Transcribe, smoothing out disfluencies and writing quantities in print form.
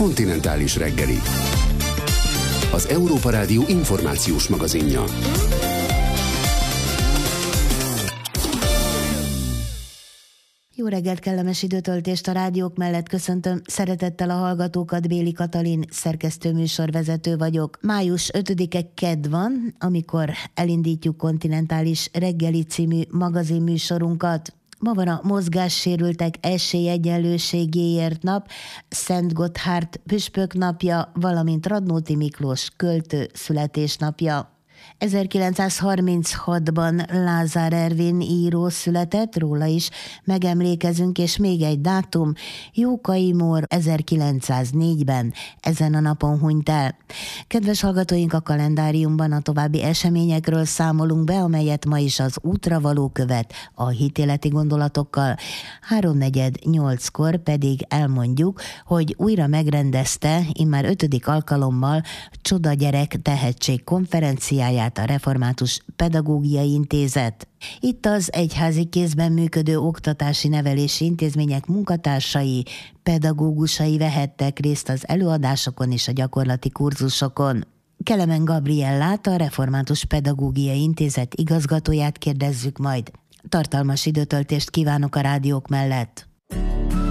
Kontinentális reggeli. Az Európa Rádió információs magazinja. Jó reggelt, kellemes időtöltést a rádiók mellett köszöntöm szeretettel a hallgatókat, Béli Katalin, szerkesztőműsorvezető vagyok. Május 5-e kedd van, amikor elindítjuk Kontinentális reggeli című magazinműsorunkat. Ma van a mozgássérültek esélyegyenlőségéért nap, Szent Gotthárd püspök napja, valamint Radnóti Miklós költő születésnapja. 1936-ban Lázár Ervin író született, róla is megemlékezünk, és még egy dátum, Jókai Mór 1904-ben ezen a napon hunyt el. Kedves hallgatóink, a kalendáriumban a további eseményekről számolunk be, amelyet ma is az útra való követ a hitéleti gondolatokkal. 7:45-kor pedig elmondjuk, hogy újra megrendezte, immár 5. alkalommal Csoda Gyerek tehetség konferenciáját a Református Pedagógiai Intézet. Itt az egyházi kézben működő oktatási nevelési intézmények munkatársai, pedagógusai vehettek részt az előadásokon és a gyakorlati kurzusokon. Kelemen Gabriellát, a Református Pedagógiai Intézet igazgatóját kérdezzük majd. Tartalmas időtöltést kívánok a rádiók mellett.